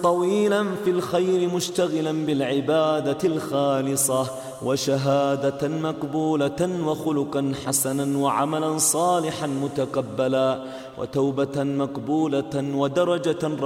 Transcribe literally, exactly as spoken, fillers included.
طويلا في الخير مشتغلا بالعبادة الخالصة، وشهادة مقبولة وخلقا حسنا وعملا صالحا متقبلا، وتوبة مقبولة ودرجة